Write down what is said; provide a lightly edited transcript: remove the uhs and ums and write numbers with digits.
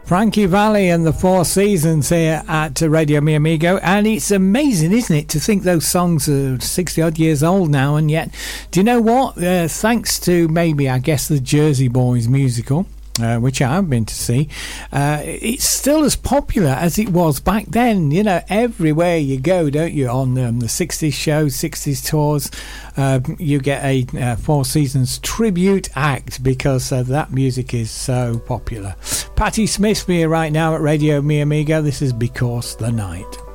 Frankie Valli and the Four Seasons here at Radio Mi Amigo, and it's amazing, isn't it, to think those songs are 60 odd years old now, and yet, do you know what, thanks to maybe, I guess, the Jersey Boys musical, which I have been to see, it's still as popular as it was back then. You know, everywhere you go, don't you, on the 60s shows, 60s tours, you get a Four Seasons tribute act because that music is so popular. Patti Smith for you right now at Radio Mi Amigo. This is Because the Night.